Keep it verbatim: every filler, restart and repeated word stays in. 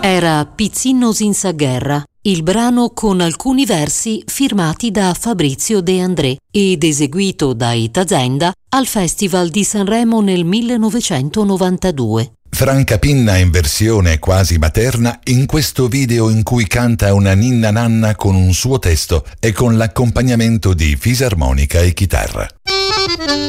Era Pizzino senza guerra, il brano con alcuni versi firmati da Fabrizio De André ed eseguito da Itazenda al Festival di Sanremo nel millenovecentonovantadue. Franca Pinna in versione quasi materna in questo video in cui canta una ninna nanna con un suo testo e con l'accompagnamento di fisarmonica e chitarra.